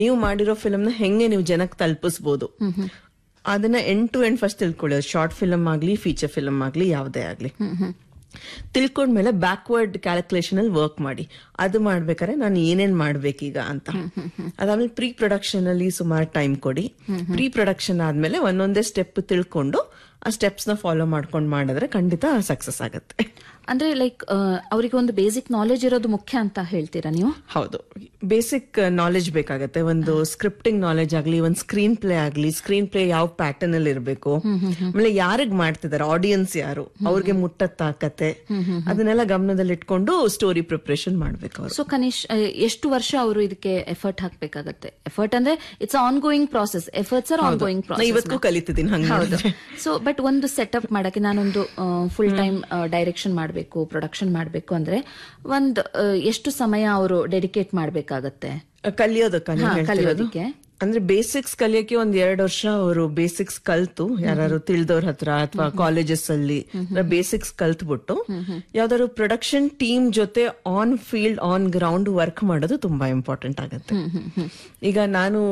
ನೀವು ಮಾಡಿರೋ ಫಿಲ್ಮ್ ನ ಹೆಂಗೆ ನೀವು ಜನಕ್ಕೆ ತಲುಪಿಸಬಹುದು ಅದನ್ನ ಎಂಡ್ ಟು ಎಂಡ್ ಫಸ್ಟ್ ತಿಳ್ಕೊಳ್ಳಿ. ಶಾರ್ಟ್ ಫಿಲ್ಮ್ ಆಗ್ಲಿ, ಫೀಚರ್ ಫಿಲ್ಮ್ ಆಗ್ಲಿ, ಯಾವುದೇ ಆಗ್ಲಿ ತಿಳ್ಕೊಂಡ್ಮೇಲೆ ಬ್ಯಾಕ್ವರ್ಡ್ ಕ್ಯಾಲ್ಕುಲೇಷನ್ ಅಲ್ಲಿ ವರ್ಕ್ ಮಾಡಿ. ಅದು ಮಾಡ್ಬೇಕಾದ್ರೆ ನಾನು ಏನೇನ್ ಮಾಡ್ಬೇಕೀಗ ಅಂತ. ಅದಾದ್ಮೇಲೆ ಪ್ರೀ ಪ್ರೊಡಕ್ಷನ್ ಅಲ್ಲಿ ಸುಮಾರು ಟೈಮ್ ಕೊಡಿ. ಪ್ರೀ ಪ್ರೊಡಕ್ಷನ್ ಆದ್ಮೇಲೆ ಒಂದೊಂದೇ ಸ್ಟೆಪ್ ತಿಳ್ಕೊಂಡು ಆ ಸ್ಟೆಪ್ಸ್ ನ ಫಾಲೋ ಮಾಡ್ಕೊಂಡು ಮಾಡಿದ್ರೆ ಖಂಡಿತ ಸಕ್ಸಸ್ ಆಗುತ್ತೆ. ಅಂದ್ರೆ ಲೈಕ್ ಅವರಿಗೆ ಒಂದು ಬೇಸಿಕ್ ನಾಲೆಜ್ ಇರೋದು ಮುಖ್ಯ ಅಂತ ಹೇಳ್ತೀರಾ ನೀವು? ಹೌದು, ಬೇಸಿಕ್ ನಾಲೆಜ್ ಬೇಕಾಗತ್ತೆ. ಒಂದು ಸ್ಕ್ರಿಪ್ಟಿಂಗ್ ನಾಲೆಜ್ ಆಗ್ಲಿ, ಒಂದು ಸ್ಕ್ರೀನ್ ಪ್ಲೇ ಆಗ್ಲಿ, ಸ್ಕ್ರೀನ್ ಪ್ಲೇ ಯಾವ ಪ್ಯಾಟರ್ನ್ ಅಲ್ಲಿ ಇರಬೇಕು, ಆಮೇಲೆ ಯಾರಿಗ್ ಮಾಡ್ತಿದ್ದಾರೆ, ಆಡಿಯನ್ಸ್ ಯಾರು, ಅವ್ರಿಗೆ ಮುಟ್ಟತ್ತಾಕತ್ತೆ, ಅದನ್ನೆಲ್ಲ ಗಮನದಲ್ಲಿ ಇಟ್ಕೊಂಡು ಸ್ಟೋರಿ ಪ್ರಿಪರೇಷನ್ ಮಾಡ್ಬೇಕು. ಸೊ ಕನಿಷ್ ಎಷ್ಟು ವರ್ಷ ಅವರು ಇದಕ್ಕೆ ಎಫರ್ಟ್ ಹಾಕ್ಬೇಕಾಗತ್ತೆ? ಎಫರ್ಟ್ ಅಂದ್ರೆ it's on going process. Efforts R on going process. ಇವತ್ತು ಕಲಿತಿದ್ದೀನಿ ಹಂಗೆ. ಸೊ ಬಟ್ ಒಂದು ಸೆಟಪ್ ಮಾಡಕ್ಕೆ ನಾನೊಂದು ಫುಲ್ ಟೈಮ್ ಡೈರೆಕ್ಷನ್ ಮಾಡಬೇಕು, ಪ್ರೊಡಕ್ಷನ್ ಮಾಡಬೇಕು ಅಂದ್ರೆ ಒಂದು ಎಷ್ಟು ಸಮಯ ಅವರು ಡೆಡಿಕೇಟ್ ಮಾಡಬೇಕಾಗತ್ತೆ ಕಲಿಯೋದಕ್ಕೆ? ಅಂದ್ರೆ ಬೇಸಿಕ್ಸ್ ಕಲಿಯಕ್ಕೆ 1-2 ವರ್ಷ ಅವರು ಬೇಸಿಕ್ಸ್ ಕಲ್ತು, ಯಾರು ತಿಳಿದವ್ರ ಹತ್ರ ಅಥವಾ ಕಾಲೇಜಸ್ ಅಲ್ಲಿ ಬೇಸಿಕ್ಸ್ ಕಲ್ತ್ಬಿಟ್ಟು ಯಾವ್ದಾದ್ರು ಪ್ರೊಡಕ್ಷನ್ ಟೀಮ್ ಜೊತೆ on field, on ground work ಮಾಡೋದು ತುಂಬಾ ಇಂಪಾರ್ಟೆಂಟ್ ಆಗುತ್ತೆ. ಈಗ ನಾನು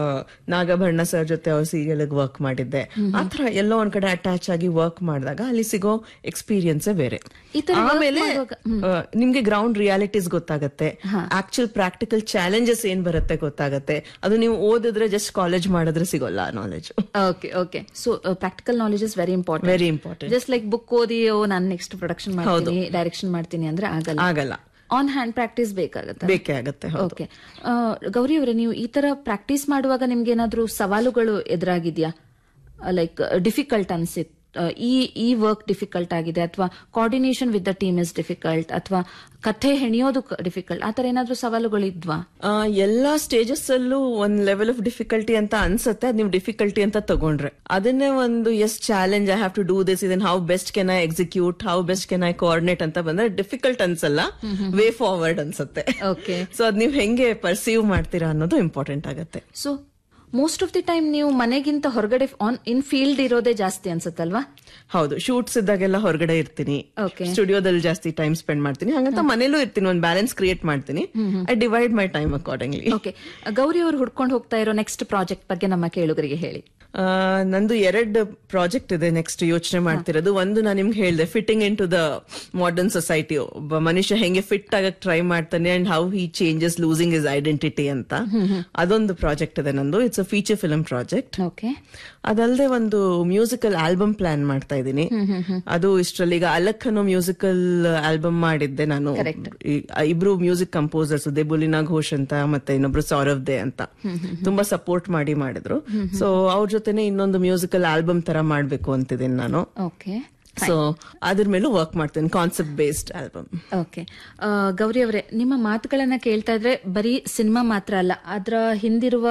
ನಾಗಭರಣ ಸರ್ ಜೊತೆ ಅವ್ರ ಸೀರಿಯಲ್ ವರ್ಕ್ ಮಾಡಿದ್ದೆ. ಆತರ ಎಲ್ಲೋ ಒಂದ್ ಕಡೆ ಅಟ್ಯಾಚ್ ಆಗಿ ವರ್ಕ್ ಮಾಡಿದಾಗ ಅಲ್ಲಿ ಸಿಗೋ ಎಕ್ಸ್ಪೀರಿಯನ್ಸ್ ಬೇರೆ. ಆಮೇಲೆ ನಿಮ್ಗೆ ಗ್ರೌಂಡ್ ರಿಯಾಲಿಟೀಸ್ ಗೊತ್ತಾಗತ್ತೆ, ಆಕ್ಚುಲ್ ಪ್ರಾಕ್ಟಿಕಲ್ ಚಾಲೆಂಜಸ್ ಏನ್ ಬರುತ್ತೆ ಗೊತ್ತಾಗತ್ತೆ. ಅದು ನೀವು ಓದಿದ್ರೆ ಜಸ್ಟ್ ಕಾಲೇಜ್ ಮಾಡಿದ್ರೆ ಸಿಗೋಲ್ಲ knowledge. Okay. So practical knowledge is very important. Just like book ಓದಿ ನಾನು ನೆಕ್ಸ್ಟ್ ಪ್ರೊಡಕ್ಷನ್ ಮಾಡ್ತೀನಿ, ಡೈರೆಕ್ಷನ್ ಮಾಡ್ತೀನಿ ಅಂದ್ರೆ ಆಗಲ್ಲ. ಆನ್ ಹ್ಯಾಂಡ್ ಪ್ರಾಕ್ಟೀಸ್ ಬೇಕೇ ಆಗುತ್ತೆ. ಓಕೆ ಗೌರಿ ಅವರೇ, ನೀವು ಈ ತರ ಪ್ರಾಕ್ಟೀಸ್ ಮಾಡುವಾಗ ನಿಮ್ಗೆ ಏನಾದ್ರೂ ಸವಾಲುಗಳು ಎದುರಾಗಿದ್ಯಾ? ಲೈಕ್ ಡಿಫಿಕಲ್ಟ್ ಅನ್ಸಿತ್, ಈ ವರ್ಕ್ ಡಿಫಿಕಲ್ಟ್ ಆಗಿದೆ, ಅಥವಾ coordination with the team is difficult, ಅಥವಾ ಕಥೆ ಹೆಣಿಯೋದು ಡಿಫಿಕಲ್ಟ್, ಆತರ ಏನಾದ್ರೂ ಸವಾಲುಗಳು ಇದ್ವಾ? ಎಲ್ಲಾ ಸ್ಟೇಜಸ್ ಅಲ್ಲೂ ಒಂದ್ ಲೆವೆಲ್ ಆಫ್ ಡಿಫಿಕಲ್ಟಿ ಅಂತ ಅನ್ಸುತ್ತೆ. ಅದ್ ನೀವು ಡಿಫಿಕಲ್ಟಿ ಅಂತ ತಗೊಂಡ್ರೆ ಅದನ್ನೇ ಒಂದು challenge, I have to do this, ಇದನ್ how best can I execute, how best can I coordinate ಅಂತ ಬಂದ್ರೆ ಡಿಫಿಕಲ್ಟ್ ಅನ್ಸಲ್ಲ, ವೇ ಫಾರ್ವರ್ಡ್ ಅನ್ಸುತ್ತೆ. ಸೊ ಅದ್ ನೀವು ಹೆಂಗೆ ಪರ್ಸೀವ್ ಮಾಡ್ತೀರಾ ಅನ್ನೋದು ಇಂಪಾರ್ಟೆಂಟ್ ಆಗುತ್ತೆ. So most of the time ನೀವು ಮನೆಗಿಂತ ಹೊರಗಡೆ ಇನ್ ಫೀಲ್ಡ್ ಇರೋದೇ ಜಾಸ್ತಿ ಅನ್ಸುತ್ತಲ್ವಾ? ಹೌದು, ಶೂಟ್ಸ್ ಇದ್ದಾಗೆಲ್ಲ ಹೊರಗಡೆ ಇರ್ತೀನಿ, ಸ್ಟುಡಿಯೋದಲ್ಲಿ ಜಾಸ್ತಿ ಟೈಮ್ ಸ್ಪೆಂಡ್ ಮಾಡ್ತೀನಿ, ಹಾಗಂತ ಮನೇಲೂ ಇರ್ತೀನಿ. ಒಂದು ಬ್ಯಾಲೆನ್ಸ್ ಕ್ರಿಯೇಟ್ ಮಾಡ್ತೀನಿ. I divide my time accordingly. Okay, Gauri ಅವರು ಹುಡ್ಕೊಂಡು ಹೋಗ್ತಾ ಇರೋ ನೆಕ್ಸ್ಟ್ ಪ್ರಾಜೆಕ್ಟ್ ಬಗ್ಗೆ ನಮ್ಮ ಕೇಳುಗರಿಗೆ ಹೇಳಿ. ನಂದು 2 ಪ್ರಾಜೆಕ್ಟ್ ಇದೆ ನೆಕ್ಸ್ಟ್ ಯೋಚನೆ ಮಾಡ್ತಿರೋದು. ಒಂದು ನಾನು ನಿಮ್ಗೆ ಹೇಳಿದೆ, fitting in to the modern society. ಒಬ್ಬ ಮನುಷ್ಯ ಹೆಂಗೆ ಫಿಟ್ ಆಗಕ್ ಟ್ರೈ ಮಾಡ್ತಾನೆ and how he changes losing his identity ಅಂತ. ಅದೊಂದು ಪ್ರಾಜೆಕ್ಟ್ ಇದೆ ನಂದು. It's a feature film project. ಅದಲ್ಲದೆ ಒಂದು ಮ್ಯೂಸಿಕಲ್ ಆಲ್ಬಮ್ ಪ್ಲಾನ್ ಮಾಡ್ತಾ ಇದ್ದೀನಿ. ಅದು ಇಷ್ಟರಲ್ಲಿ ಈಗ ಅಲಕ್ ಅನ್ನೋ ಮ್ಯೂಸಿಕಲ್ ಆಲ್ಬಮ್ ಮಾಡಿದ್ದೆ ನಾನು. ಇಬ್ರು ಮ್ಯೂಸಿಕ್ ಕಂಪೋಸರ್ಸ್, ದೇಬುಲಿನಾ ಘೋಷ್ ಅಂತ ಮತ್ತೆ ಇನ್ನೊಬ್ರು ಸೌರವ್ ದೇ ಅಂತ, ತುಂಬಾ ಸಪೋರ್ಟ್ ಮಾಡಿದ್ರು. ಸೊ ಅವ್ರ ಜೊತೆನೆ ಇನ್ನೊಂದು ಮ್ಯೂಸಿಕಲ್ ಆಲ್ಬಮ್ ತರ ಮಾಡ್ಬೇಕು ಅಂತಿದ್ದೀನಿ ನಾನು. ಸೊ ಅದ್ರ ಮೇಲೂ ವರ್ಕ್ ಮಾಡ್ತೇನೆ, concept based album. Okay Gauri ಅವರೇ, ನಿಮ್ಮ ಮಾತುಗಳನ್ನ ಕೇಳ್ತಾ ಇದ್ರೆ ಬರೀ ಸಿನಿಮಾ ಮಾತ್ರ ಅಲ್ಲ, ಅದರ ಹಿಂದಿರುವ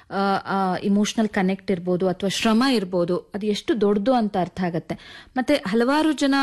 ಇಮೋಷನಲ್ ಕನೆಕ್ಟ್ ಇರ್ಬೋದು ಅಥವಾ ಶ್ರಮ ಇರ್ಬೋದು, ಅದು ಎಷ್ಟು ದೊಡ್ಡದು ಅಂತ ಅರ್ಥ ಆಗತ್ತೆ. ಮತ್ತೆ ಹಲವಾರು ಜನ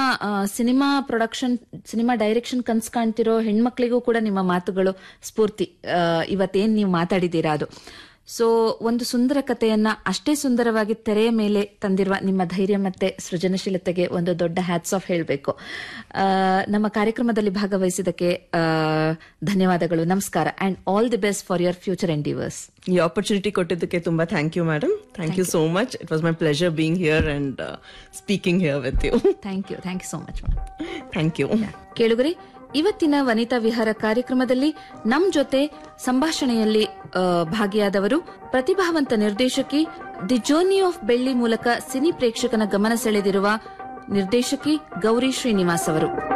ಸಿನಿಮಾ ಡೈರೆಕ್ಷನ್ ಕನ್ಸ್ ಕಾಣ್ತಿರೋ ಹೆಣ್ಮಕ್ಳಿಗೂ ಕೂಡ ನಿಮ್ಮ ಮಾತುಗಳು ಸ್ಫೂರ್ತಿ. ಇವತ್ತೇನ್ ನೀವು ಮಾತಾಡಿದ್ದೀರಾ ಅದು. ಸೊ ಒಂದು ಸುಂದರ ಕಥೆಯನ್ನ ಅಷ್ಟೇ ಸುಂದರವಾಗಿ ತೆರೆಯ ಮೇಲೆ ತಂದಿರುವ ನಿಮ್ಮ ಧೈರ್ಯ ಮತ್ತೆ ಸೃಜನಶೀಲತೆಗೆ ಒಂದು ದೊಡ್ಡ ಹ್ಯಾಟ್ಸ್ ಆಫ್ ಹೇಳಬೇಕು. ನಮ್ಮ ಕಾರ್ಯಕ್ರಮದಲ್ಲಿ ಭಾಗವಹಿಸಿದಕ್ಕೆ ಧನ್ಯವಾದಗಳು, ನಮಸ್ಕಾರ, and all the best for your future endeavours. ಈ ಆಪರ್ಚುನಿಟಿ ಕೊಟ್ಟಿದ್ದಕ್ಕೆ ತುಂಬಾ thank you madam. Thank you so much. It was my pleasure being here and speaking here with you. Thank you so much. Thank you. ಕೇಳುಗರೆ, ಇವತ್ತಿನ ವನಿತಾ ವಿಹಾರ ಕಾರ್ಯಕ್ರಮದಲ್ಲಿ ನಮ್ ಜೊತೆ ಸಂಭಾಷಣೆಯಲ್ಲಿ ಭಾಗಿಯಾದವರು ಪ್ರತಿಭಾವಂತ ನಿರ್ದೇಶಕಿ, ದಿ ಜರ್ನಿ ಆಫ್ ಬೆಳ್ಳಿ ಮೂಲಕ ಸಿನಿ ಪ್ರೇಕ್ಷಕನ ಗಮನ ಸೆಳೆದಿರುವ ನಿರ್ದೇಶಕಿ ಗೌರಿ ಶ್ರೀನಿವಾಸ್ ಅವರು.